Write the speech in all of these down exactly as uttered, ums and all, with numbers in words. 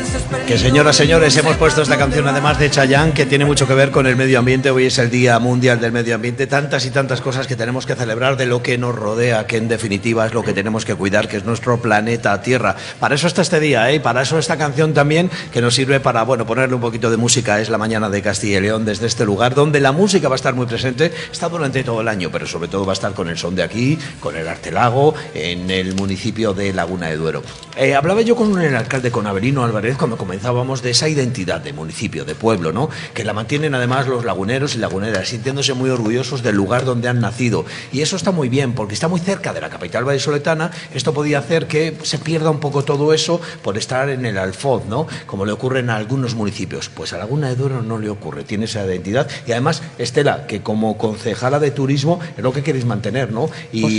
Que señoras, señores, hemos puesto esta canción además de Chayanne, que tiene mucho que ver con el medio ambiente. Hoy es el Día Mundial del Medio Ambiente. Tantas y tantas cosas que tenemos que celebrar de lo que nos rodea, que en definitiva es lo que tenemos que cuidar, que es nuestro planeta Tierra. Para eso está este día, ¿eh? Para eso esta canción también, que nos sirve para, bueno, ponerle un poquito de música. Es la mañana de Castilla y León desde este lugar, donde la música va a estar muy presente. Está durante todo el año, pero sobre todo va a estar con el son de aquí, con el Artelago, en el municipio de Laguna de Duero. Eh, hablaba yo con el alcalde, con Avelino Álvarez, cuando comenzábamos de esa identidad de municipio, de pueblo, ¿no? Que la mantienen además los laguneros y laguneras, sintiéndose muy orgullosos del lugar donde han nacido. Y eso está muy bien, porque está muy cerca de la capital vallisoletana. Esto podía hacer que se pierda un poco todo eso por estar en el Alfoz, ¿no? Como le ocurre en algunos municipios. Pues a Laguna de Duero no le ocurre, tiene esa identidad. Y además, Estela, que como concejala de turismo es lo que queréis mantener, ¿no?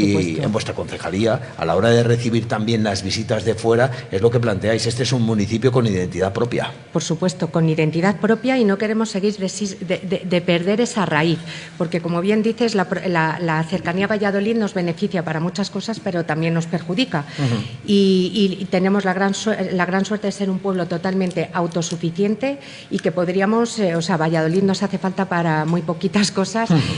Y en vuestra concejalía, a la hora de recibir también las visitas de fuera, es lo que planteáis. Este es un municipio con identidad propia. Por supuesto, con identidad propia, y no queremos seguir de, de, de perder esa raíz, porque como bien dices, la, la, la cercanía a Valladolid nos beneficia para muchas cosas, pero también nos perjudica. Uh-huh. y, y tenemos la gran, la gran suerte de ser un pueblo totalmente autosuficiente y que podríamos, eh, o sea, Valladolid nos hace falta para muy poquitas cosas, uh-huh.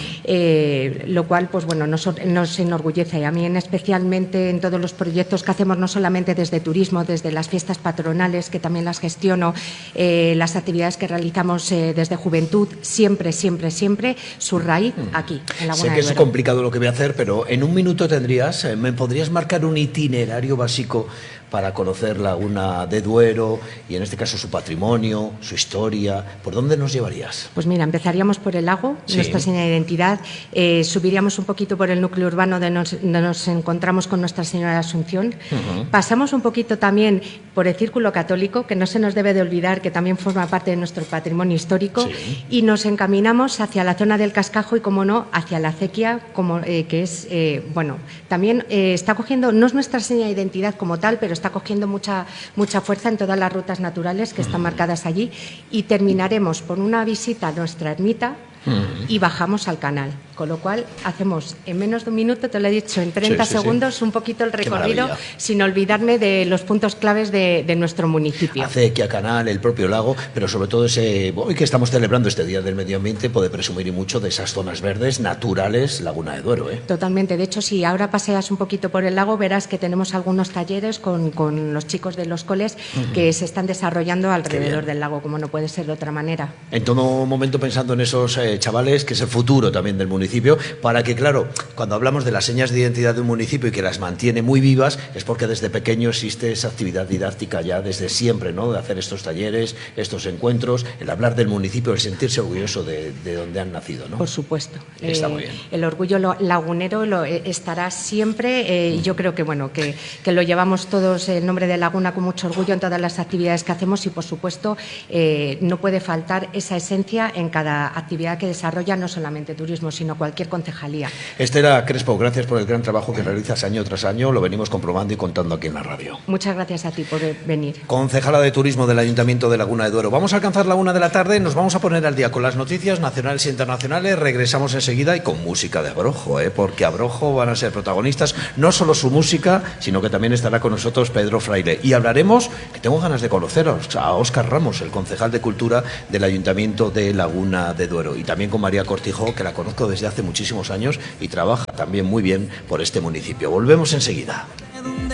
eh, lo cual, pues bueno, nos, nos enorgullece. A mí, en especialmente en todos los proyectos que hacemos, no solamente desde turismo, desde las fiestas patronales, que también las gestiono, Eh, las actividades que realizamos eh, desde juventud, siempre, siempre, siempre, su raíz aquí, en Laguna de Duero. Sé que es complicado lo que voy a hacer, pero en un minuto tendrías, eh, ¿me podrías marcar un itinerario básico para conocer Laguna de Duero y en este caso su patrimonio, su historia? ¿Por dónde nos llevarías? Pues mira, empezaríamos por el lago, sí. Nuestra señal de identidad, eh, subiríamos un poquito por el núcleo urbano donde nos, donde nos encontramos con Nuestra Señora de la Asunción, uh-huh. Pasamos un poquito también por el Círculo Católico, que no se nos debe de olvidar que también forma parte de nuestro patrimonio histórico, sí. Y nos encaminamos hacia la zona del Cascajo y, como no, hacia la acequia, como, eh, que es, eh, bueno, también eh, está cogiendo, no es nuestra señal de identidad como tal, pero está cogiendo mucha, mucha fuerza en todas las rutas naturales que están marcadas allí, y terminaremos por una visita a nuestra ermita uh-huh. y bajamos al canal, con lo cual hacemos en menos de un minuto, te lo he dicho, en treinta sí, sí, segundos, sí. Un poquito el recorrido, sin olvidarme de los puntos claves de, de nuestro municipio. Acequia, canal, el propio lago, pero sobre todo ese, hoy que estamos celebrando este Día del Medio Ambiente, puede presumir y mucho de esas zonas verdes naturales Laguna de Duero, ¿eh? Totalmente. De hecho, si ahora paseas un poquito por el lago, verás que tenemos algunos talleres con, con los chicos de los coles uh-huh. que se están desarrollando alrededor del lago, como no puede ser de otra manera. En todo momento pensando en esos eh, chavales, que es el futuro también del municipio, para que, claro, cuando hablamos de las señas de identidad de un municipio y que las mantiene muy vivas, es porque desde pequeño existe esa actividad didáctica ya desde siempre, ¿no? De hacer estos talleres, estos encuentros, el hablar del municipio, el sentirse orgulloso de, de donde han nacido, ¿no? Por supuesto. Está eh, muy bien. El orgullo lagunero lo, eh, estará siempre, eh, mm. yo creo que, bueno, que, que lo llevamos todos, el nombre de Laguna, con mucho orgullo en todas las actividades que hacemos, y, por supuesto, eh, no puede faltar esa esencia en cada actividad que desarrolla, no solamente turismo, sino cualquier concejalía. Estela Crespo, gracias por el gran trabajo que realizas año tras año, lo venimos comprobando y contando aquí en la radio. Muchas gracias a ti por venir. Concejala de Turismo del Ayuntamiento de Laguna de Duero. Vamos a alcanzar la una de la tarde, nos vamos a poner al día con las noticias nacionales e internacionales, regresamos enseguida y con música de Abrojo, ¿eh? Porque Abrojo van a ser protagonistas, no solo su música, sino que también estará con nosotros Pedro Fraile. Y hablaremos, que tengo ganas de conoceros, a Óscar Ramos, el concejal de Cultura del Ayuntamiento de Laguna de Duero, y también con María Cortijo, que la conozco desde hace muchísimos años y trabaja también muy bien por este municipio. Volvemos enseguida.